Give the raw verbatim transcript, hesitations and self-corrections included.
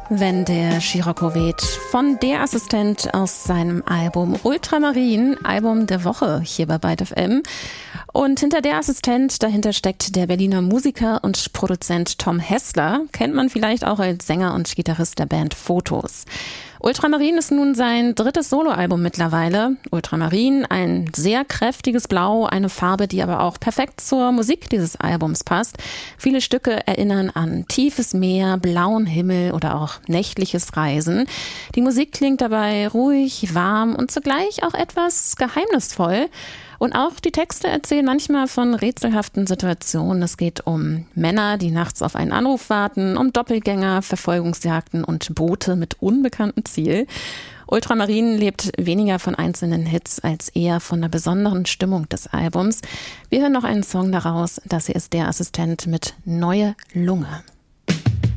Wenn der Scirocco weht, von Der Assistent aus seinem Album Ultramarin, Album der Woche hier bei Byte F M. Und hinter Der Assistent, dahinter steckt der Berliner Musiker und Produzent Tom Hessler, kennt man vielleicht auch als Sänger und Gitarrist der Band Fotos. Ultramarin ist nun sein drittes Soloalbum mittlerweile. Ultramarin, ein sehr kräftiges Blau, eine Farbe, die aber auch perfekt zur Musik dieses Albums passt. Viele Stücke erinnern an tiefes Meer, blauen Himmel oder auch nächtliches Reisen. Die Musik klingt dabei ruhig, warm und zugleich auch etwas geheimnisvoll. Und auch die Texte erzählen manchmal von rätselhaften Situationen. Es geht um Männer, die nachts auf einen Anruf warten, um Doppelgänger, Verfolgungsjagden und Boote mit unbekanntem Ziel. Ultramarin lebt weniger von einzelnen Hits als eher von der besonderen Stimmung des Albums. Wir hören noch einen Song daraus. Das hier ist Der Assistent mit Neue Lunge.